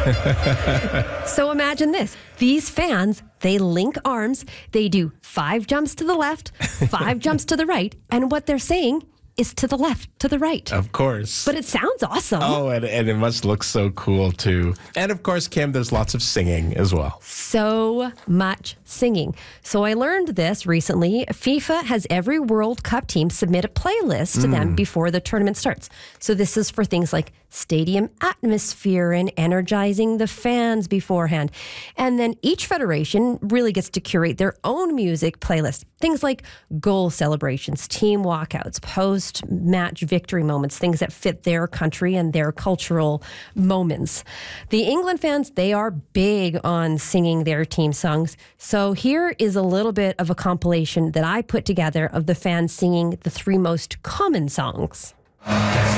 So imagine this. These fans, they link arms. They do 5 jumps to the left, 5 jumps to the right. And what they're saying is to the left, to the right. Of course. But it sounds awesome. Oh, and it must look so cool, too. And, of course, Kim, there's lots of singing as well. So much singing. So I learned this recently. FIFA has every World Cup team submit a playlist to them before the tournament starts. So this is for things like stadium atmosphere and energizing the fans beforehand. And then each federation really gets to curate their own music playlist. Things like goal celebrations, team walkouts, post-match victory moments, things that fit their country and their cultural moments. The England fans, they are big on singing their team songs. So here is a little bit of a compilation that I put together of the fans singing the 3 most common songs.